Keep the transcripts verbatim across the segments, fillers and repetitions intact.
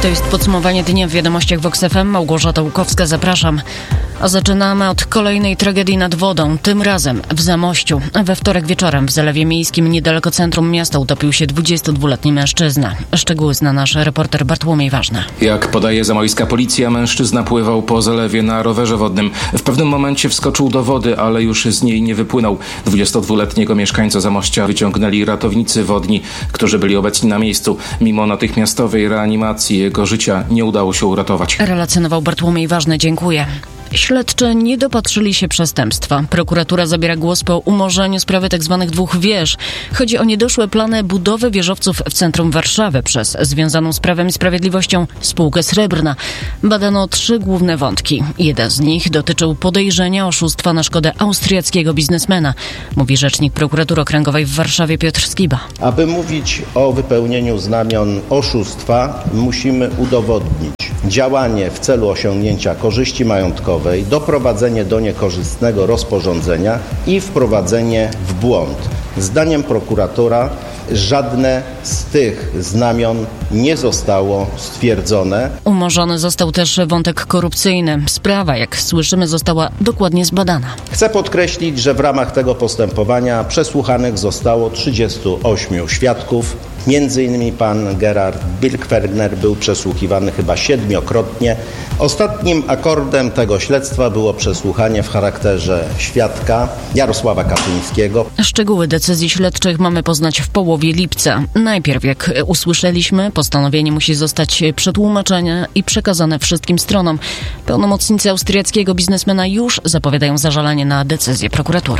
To jest podsumowanie dnia w Wiadomościach Vox F M. Małgorzata Łukowska, zapraszam. A zaczynamy od kolejnej tragedii nad wodą, tym razem w Zamościu. We wtorek wieczorem w Zalewie Miejskim niedaleko centrum miasta utopił się dwudziestodwuletni mężczyzna. Szczegóły zna nasz reporter Bartłomiej Ważna. Jak podaje zamojska policja, mężczyzna pływał po zalewie na rowerze wodnym. W pewnym momencie wskoczył do wody, ale już z niej nie wypłynął. dwudziestodwuletniego mieszkańca Zamościa wyciągnęli ratownicy wodni, którzy byli obecni na miejscu. Mimo natychmiastowej reanimacji jego życia nie udało się uratować. Relacjonował Bartłomiej Ważny, dziękuję. Śledczy nie dopatrzyli się przestępstwa. Prokuratura zabiera głos po umorzeniu sprawy tzw. dwóch wież. Chodzi o niedoszłe plany budowy wieżowców w centrum Warszawy przez związaną z Prawem i Sprawiedliwością spółkę Srebrna. Badano trzy główne wątki. Jeden z nich dotyczył podejrzenia oszustwa na szkodę austriackiego biznesmena, mówi rzecznik prokuratury okręgowej w Warszawie Piotr Skiba. Aby mówić o wypełnieniu znamion oszustwa, musimy udowodnić działanie w celu osiągnięcia korzyści majątkowej, doprowadzenie do niekorzystnego rozporządzenia i wprowadzenie w błąd. Zdaniem prokuratora żadne z tych znamion nie zostało stwierdzone. Umorzony został też wątek korupcyjny. Sprawa, jak słyszymy, została dokładnie zbadana. Chcę podkreślić, że w ramach tego postępowania przesłuchanych zostało trzydziestu ośmiu świadków. Między innymi pan Gerard Birkwerner był przesłuchiwany chyba siedmiokrotnie. Ostatnim akordem tego śledztwa było przesłuchanie w charakterze świadka Jarosława Kaczyńskiego. Szczegóły decyzji śledczych mamy poznać w połowie lipca. Najpierw, jak usłyszeliśmy, postanowienie musi zostać przetłumaczone i przekazane wszystkim stronom. Pełnomocnicy austriackiego biznesmena już zapowiadają zażalenie na decyzję prokuratury.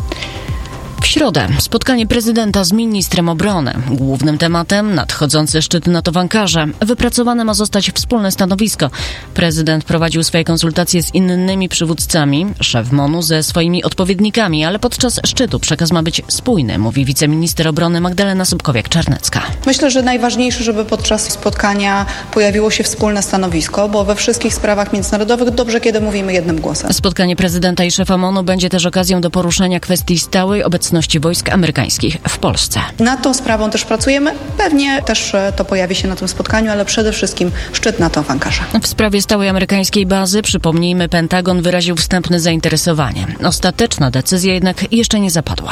W środę spotkanie prezydenta z ministrem obrony. Głównym tematem nadchodzący szczyt NATO w Ankarze. Wypracowane ma zostać wspólne stanowisko. Prezydent prowadził swoje konsultacje z innymi przywódcami, szef MON-u ze swoimi odpowiednikami, ale podczas szczytu przekaz ma być spójny, mówi wiceminister obrony Magdalena Sobkowiak-Czarnecka. Myślę, że najważniejsze, żeby podczas spotkania pojawiło się wspólne stanowisko, bo we wszystkich sprawach międzynarodowych dobrze, kiedy mówimy jednym głosem. Spotkanie prezydenta i szefa MON-u będzie też okazją do poruszenia kwestii stałej obecności wojsk amerykańskich w Polsce. Nad tą sprawą też pracujemy. Pewnie też to pojawi się na tym spotkaniu, ale przede wszystkim szczyt NATO w Ankarze. W sprawie stałej amerykańskiej bazy, przypomnijmy, Pentagon wyraził wstępne zainteresowanie. Ostateczna decyzja jednak jeszcze nie zapadła.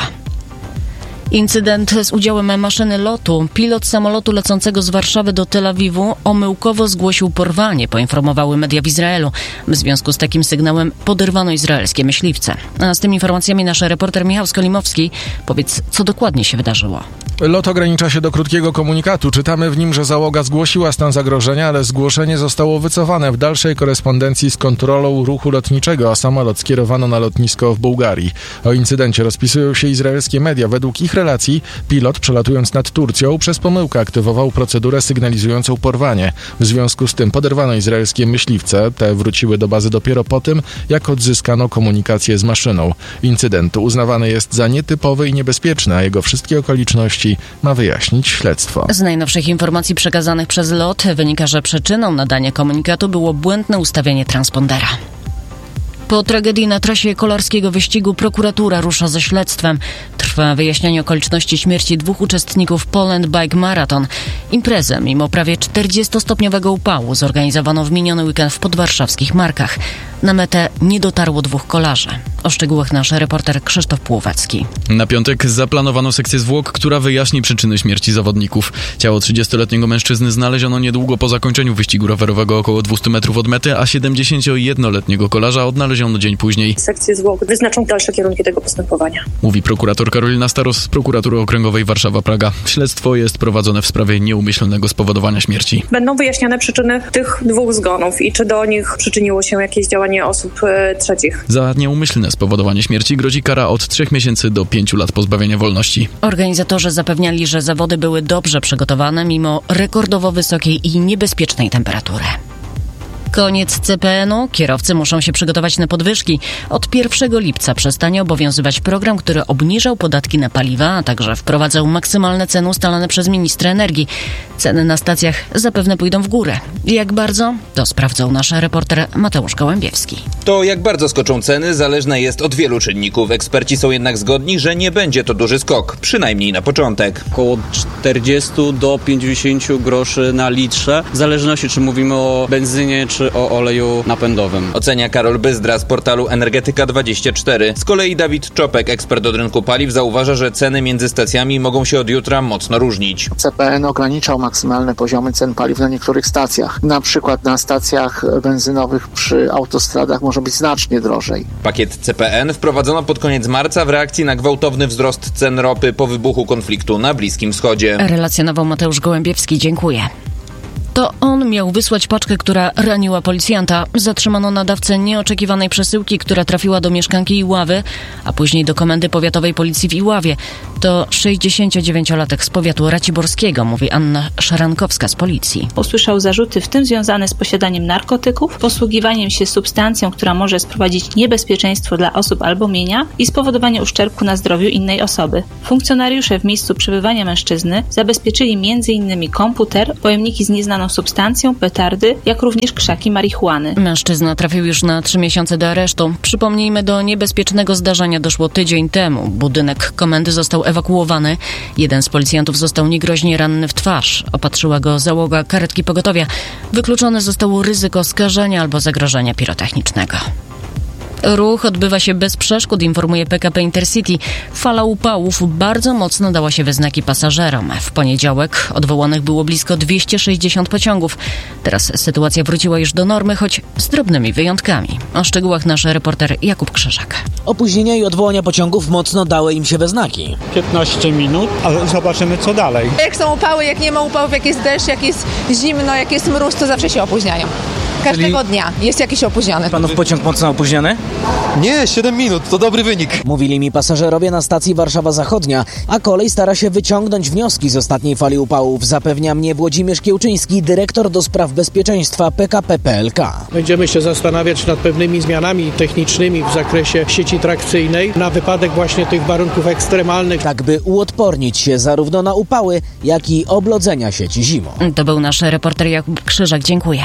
Incydent z udziałem maszyny lotu. Pilot samolotu lecącego z Warszawy do Tel Awiwu omyłkowo zgłosił porwanie, poinformowały media w Izraelu. W związku z takim sygnałem poderwano izraelskie myśliwce. A z tymi informacjami nasz reporter Michał Skolimowski. Powiedz, co dokładnie się wydarzyło. Lot ogranicza się do krótkiego komunikatu. Czytamy w nim, że załoga zgłosiła stan zagrożenia, ale zgłoszenie zostało wycofane w dalszej korespondencji z kontrolą ruchu lotniczego, a samolot skierowano na lotnisko w Bułgarii. O incydencie rozpisują się izraelskie media. Według ich relacji pilot, przelatując nad Turcją, przez pomyłkę aktywował procedurę sygnalizującą porwanie. W związku z tym poderwano izraelskie myśliwce. Te wróciły do bazy dopiero po tym, jak odzyskano komunikację z maszyną. Incydent uznawany jest za nietypowy i niebezpieczny, a jego wszystkie okoliczności ma wyjaśnić śledztwo. Z najnowszych informacji przekazanych przez LOT wynika, że przyczyną nadania komunikatu było błędne ustawienie transpondera. Po tragedii na trasie kolarskiego wyścigu prokuratura rusza ze śledztwem. Trwa wyjaśnianie okoliczności śmierci dwóch uczestników Poland Bike Marathon. Imprezę, mimo prawie czterdziestostopniowego upału, zorganizowano w miniony weekend w podwarszawskich Markach. Na metę nie dotarło dwóch kolarzy. O szczegółach nasz reporter Krzysztof Płowacki. Na piątek zaplanowano sekcję zwłok, która wyjaśni przyczyny śmierci zawodników. Ciało trzydziestoletniego mężczyzny znaleziono niedługo po zakończeniu wyścigu rowerowego około dwieście metrów od mety, a siedemdziesięciojednoletniego kolarza odnaleziono dzień później. Sekcje zwłok wyznaczą dalsze kierunki tego postępowania. Mówi prokurator Karolina Staros z prokuratury okręgowej Warszawa-Praga. Śledztwo jest prowadzone w sprawie nieumyślnego spowodowania śmierci. Będą wyjaśniane przyczyny tych dwóch zgonów i czy do nich przyczyniło się jakieś działanie osób e, trzecich. Za nieumyślne spowodowanie śmierci grozi kara od trzech miesięcy do pięciu lat pozbawienia wolności. Organizatorzy zapewniali, że zawody były dobrze przygotowane mimo rekordowo wysokiej i niebezpiecznej temperatury. Koniec C P N u. Kierowcy muszą się przygotować na podwyżki. Od pierwszego lipca przestanie obowiązywać program, który obniżał podatki na paliwa, a także wprowadzał maksymalne ceny ustalane przez ministra energii. Ceny na stacjach zapewne pójdą w górę. Jak bardzo? To sprawdzał nasz reporter Mateusz Gołębiewski. To jak bardzo skoczą ceny zależne jest od wielu czynników. Eksperci są jednak zgodni, że nie będzie to duży skok, przynajmniej na początek. Około czterdzieści do pięćdziesięciu groszy na litrze, w zależności czy mówimy o benzynie czy o oleju napędowym. Ocenia Karol Byzdra z portalu Energetyka dwadzieścia cztery. Z kolei Dawid Czopek, ekspert od rynku paliw, zauważa, że ceny między stacjami mogą się od jutra mocno różnić. C P N ograniczał maksymalne poziomy cen paliw na niektórych stacjach. Na przykład na stacjach benzynowych przy autostradach może być znacznie drożej. Pakiet C P N wprowadzono pod koniec marca w reakcji na gwałtowny wzrost cen ropy po wybuchu konfliktu na Bliskim Wschodzie. Relacjonował Mateusz Gołębiewski. Dziękuję. To on miał wysłać paczkę, która raniła policjanta. Zatrzymano nadawcę nieoczekiwanej przesyłki, która trafiła do mieszkanki Iławy, a później do Komendy Powiatowej Policji w Iławie. To sześćdziesięciodziewięciolatek z powiatu raciborskiego, mówi Anna Szarankowska z policji. Usłyszał zarzuty, w tym związane z posiadaniem narkotyków, posługiwaniem się substancją, która może sprowadzić niebezpieczeństwo dla osób albo mienia i spowodowanie uszczerbku na zdrowiu innej osoby. Funkcjonariusze w miejscu przebywania mężczyzny zabezpieczyli między innymi komputer, pojemniki z nieznaną substancją, petardy, jak również krzaki marihuany. Mężczyzna trafił już na trzy miesiące do aresztu. Przypomnijmy, do niebezpiecznego zdarzenia doszło tydzień temu. Budynek komendy został ewakuowany. Jeden z policjantów został niegroźnie ranny w twarz. Opatrzyła go załoga karetki pogotowia. Wykluczone zostało ryzyko skażenia albo zagrożenia pirotechnicznego. Ruch odbywa się bez przeszkód, informuje P K P Intercity. Fala upałów bardzo mocno dała się we znaki pasażerom. W poniedziałek odwołanych było blisko dwieście sześćdziesiąt pociągów. Teraz sytuacja wróciła już do normy, choć z drobnymi wyjątkami. O szczegółach nasz reporter Jakub Krzyżak. Opóźnienia i odwołania pociągów mocno dały im się we znaki. piętnaście minut, ale zobaczymy co dalej. Jak są upały, jak nie ma upałów, jak jest deszcz, jak jest zimno, jak jest mróz, to zawsze się opóźniają. Każdego Czyli... dnia jest jakiś opóźniony. Panów pociąg mocno opóźniony? Nie, siedem minut, to dobry wynik. Mówili mi pasażerowie na stacji Warszawa Zachodnia, a kolej stara się wyciągnąć wnioski z ostatniej fali upałów. Zapewnia mnie Włodzimierz Kiełczyński, dyrektor do spraw bezpieczeństwa P K P P L K. Będziemy się zastanawiać nad pewnymi zmianami technicznymi w zakresie sieci trakcyjnej na wypadek właśnie tych warunków ekstremalnych. Tak by uodpornić się zarówno na upały, jak i oblodzenia sieci zimą. To był nasz reporter Jakub Krzyżak. Dziękuję.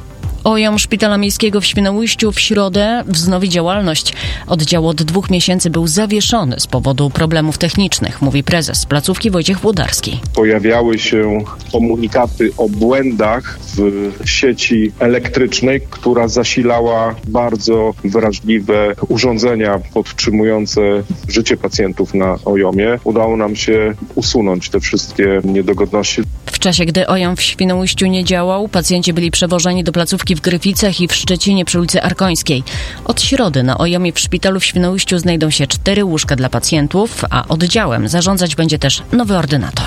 O J O M Szpitala Miejskiego w Świnoujściu w środę wznowi działalność. Oddział od dwóch miesięcy był zawieszony z powodu problemów technicznych, mówi prezes placówki Wojciech Włodarski. Pojawiały się komunikaty o błędach w sieci elektrycznej, która zasilała bardzo wrażliwe urządzenia podtrzymujące życie pacjentów na O J O M-ie. Udało nam się usunąć te wszystkie niedogodności. W czasie, gdy O J O M w Świnoujściu nie działał, pacjenci byli przewożeni do placówki w Gryficach i w Szczecinie przy ulicy Arkońskiej. Od środy na O J O M-ie w szpitalu w Świnoujściu znajdą się cztery łóżka dla pacjentów, a oddziałem zarządzać będzie też nowy ordynator.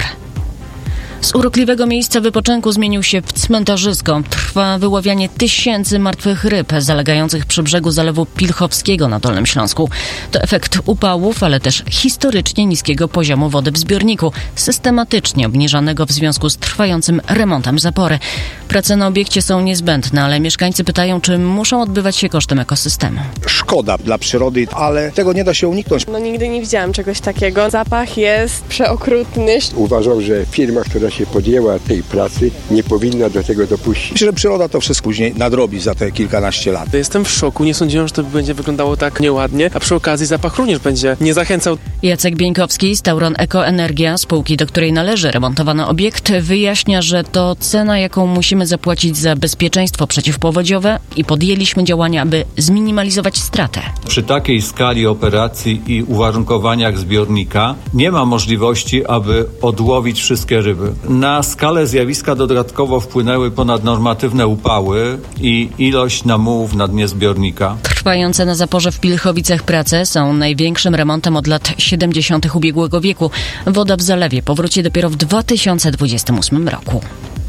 Z urokliwego miejsca wypoczynku zmienił się w cmentarzysko. Trwa wyławianie tysięcy martwych ryb zalegających przy brzegu Zalewu Pilchowskiego na Dolnym Śląsku. To efekt upałów, ale też historycznie niskiego poziomu wody w zbiorniku, systematycznie obniżanego w związku z trwającym remontem zapory. Prace na obiekcie są niezbędne, ale mieszkańcy pytają, czy muszą odbywać się kosztem ekosystemu. Szkoda dla przyrody, ale tego nie da się uniknąć. No nigdy nie widziałam czegoś takiego. Zapach jest przeokrutny. Uważam, że firma, która się podjęła tej pracy, nie powinna do tego dopuścić. Myślę, że przyroda to wszystko później nadrobi za te kilkanaście lat. Jestem w szoku, nie sądziłem, że to będzie wyglądało tak nieładnie, a przy okazji zapach również będzie nie zachęcał. Jacek Bieńkowski z Tauron Ekoenergia, spółki, do której należy remontowany obiekt, wyjaśnia, że to cena, jaką musimy zapłacić za bezpieczeństwo przeciwpowodziowe i podjęliśmy działania, aby zminimalizować stratę. Przy takiej skali operacji i uwarunkowaniach zbiornika nie ma możliwości, aby odłowić wszystkie ryby. Na skalę zjawiska dodatkowo wpłynęły ponadnormatywne upały i ilość namułów na dnie zbiornika. Trwające na zaporze w Pilchowicach prace są największym remontem od lat siedemdziesiątych ubiegłego wieku. Woda w zalewie powróci dopiero w dwa tysiące dwudziestym ósmym roku.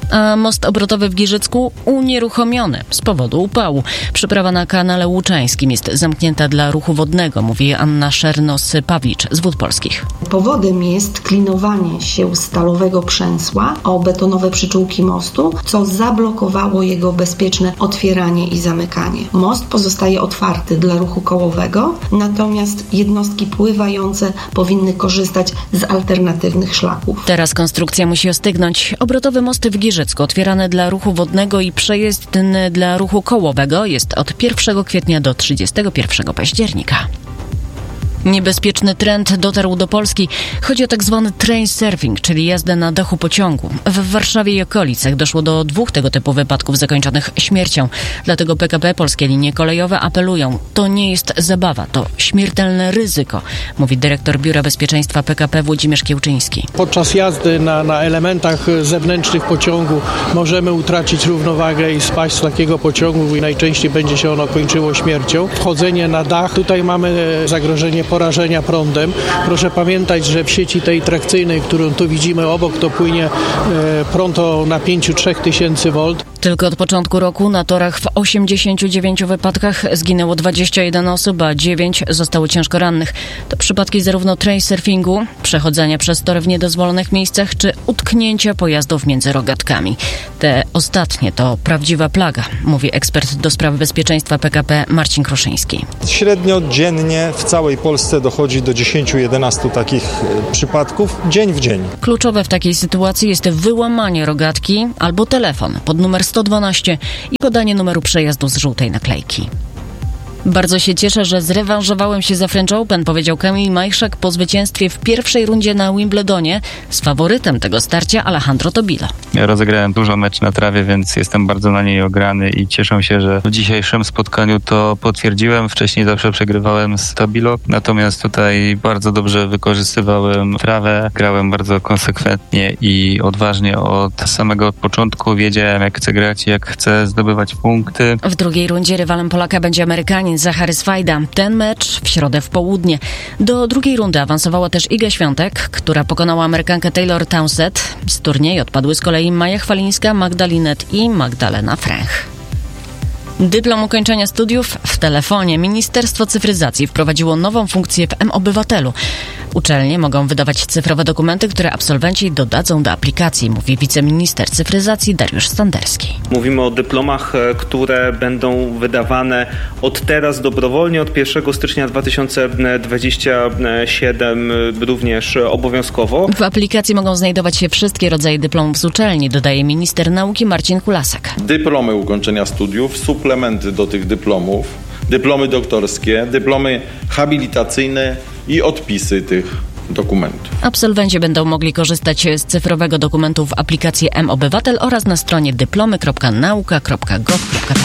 A most obrotowy w Giżycku unieruchomiony z powodu upału. Przeprawa na kanale Łuczańskim jest zamknięta dla ruchu wodnego, mówi Anna Szernos-Pawlicz z Wód Polskich. Powodem jest klinowanie się stalowego przęsła o betonowe przyczółki mostu, co zablokowało jego bezpieczne otwieranie i zamykanie. Most pozostaje otwarty dla ruchu kołowego, natomiast jednostki pływające powinny korzystać z alternatywnych szlaków. Teraz konstrukcja musi ostygnąć. Obrotowy most w Giżycku otwierany dla ruchu wodnego i przejezdny dla ruchu kołowego jest od pierwszego kwietnia do trzydziestego pierwszego października. Niebezpieczny trend dotarł do Polski. Chodzi o tak zwany train surfing, czyli jazdę na dachu pociągu. W Warszawie i okolicach doszło do dwóch tego typu wypadków zakończonych śmiercią. Dlatego P K P Polskie Linie Kolejowe apelują. To nie jest zabawa, to śmiertelne ryzyko, mówi dyrektor Biura Bezpieczeństwa P K P Włodzimierz Kiełczyński. Podczas jazdy na, na elementach zewnętrznych pociągu możemy utracić równowagę i spaść z takiego pociągu i najczęściej będzie się ono kończyło śmiercią. Wchodzenie na dach, tutaj mamy zagrożenie porażenia prądem. Proszę pamiętać, że w sieci tej trakcyjnej, którą tu widzimy obok, to płynie e, prąd o napięciu trzy tysiące wolt. Tylko od początku roku na torach w osiemdziesięciu dziewięciu wypadkach zginęło dwadzieścia jeden osób, a dziewięć zostało ciężko rannych. To przypadki zarówno train surfingu, przechodzenia przez tory w niedozwolonych miejscach, czy utknięcia pojazdów między rogatkami. Te ostatnie to prawdziwa plaga, mówi ekspert do spraw bezpieczeństwa P K P Marcin Kruszyński. Średnio dziennie w całej Polsce dochodzi do dziesięć do jedenastu takich przypadków dzień w dzień. Kluczowe w takiej sytuacji jest wyłamanie rogatki albo telefon pod numer sto dwanaście i podanie numeru przejazdu z żółtej naklejki. Bardzo się cieszę, że zrewanżowałem się za French Open, powiedział Kamil Majchrzak po zwycięstwie w pierwszej rundzie na Wimbledonie z faworytem tego starcia Alejandro Tobilo. Ja rozegrałem dużo mecz na trawie, więc jestem bardzo na niej ograny i cieszę się, że w dzisiejszym spotkaniu to potwierdziłem. Wcześniej zawsze przegrywałem z Tobilo, natomiast tutaj bardzo dobrze wykorzystywałem trawę, grałem bardzo konsekwentnie i odważnie od samego początku. Wiedziałem, jak chcę grać, jak chcę zdobywać punkty. W drugiej rundzie rywalem Polaka będzie Amerykanin Zachary Swajda. Ten mecz w środę w południe. Do drugiej rundy awansowała też Iga Świątek, która pokonała Amerykankę Taylor Townsend. Z turnieju odpadły z kolei Maja Chwalińska, Magda Linet i Magdalena Fręch. Dyplom ukończenia studiów w telefonie. Ministerstwo Cyfryzacji wprowadziło nową funkcję w M-Obywatelu. Uczelnie mogą wydawać cyfrowe dokumenty, które absolwenci dodadzą do aplikacji, mówi wiceminister cyfryzacji Dariusz Standerski. Mówimy o dyplomach, które będą wydawane od teraz dobrowolnie, od pierwszego stycznia dwa tysiące dwudziestego siódmego również obowiązkowo. W aplikacji mogą znajdować się wszystkie rodzaje dyplomów z uczelni, dodaje minister nauki Marcin Kulasek. Dyplomy ukończenia studiów, suplementy do tych dyplomów, dyplomy doktorskie, dyplomy habilitacyjne i odpisy tych dokumentów. Absolwenci będą mogli korzystać z cyfrowego dokumentu w aplikacji M-Obywatel oraz na stronie dyplomy kropka nauka kropka gov kropka p l.